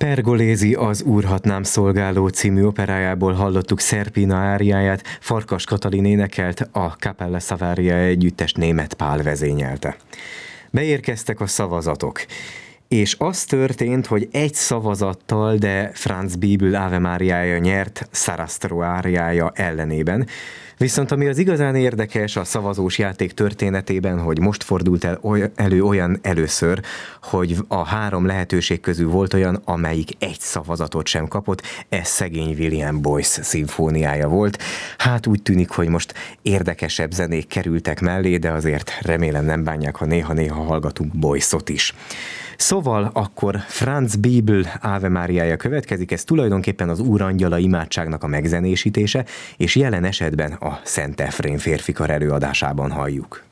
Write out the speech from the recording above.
Pergolézi az Úrhatnám szolgáló című operájából hallottuk Szerpina áriáját, Farkas Katalin énekelt, a Cappella Savaria együttes Németh Pál vezényelte. Beérkeztek a szavazatok, és az történt, hogy egy szavazattal, de Franz Bibel Ave Mariája nyert Sarastro áriája ellenében. Viszont ami az igazán érdekes a szavazós játék történetében, hogy most fordult elő olyan először, hogy a három lehetőség közül volt olyan, amelyik egy szavazatot sem kapott, ez szegény William Boyce szimfóniája volt. Hát úgy tűnik, hogy most érdekesebb zenék kerültek mellé, de azért remélem nem bánják, ha néha-néha hallgatunk Boyce-ot is. Szóval akkor Franz Bibel Ave Mariája következik, ez tulajdonképpen az Úrangyala imádságnak a megzenésítése, és jelen esetben a Szent Efrén férfikar előadásában halljuk.